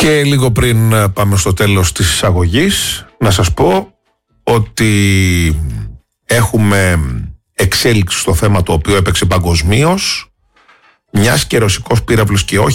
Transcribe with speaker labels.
Speaker 1: Και λίγο πριν πάμε στο τέλος της εισαγωγής, να σας πω ότι έχουμε εξέλιξη στο θέμα το οποίο έπαιξε παγκοσμίως, μιας και ρωσικός πύραυλος και όχι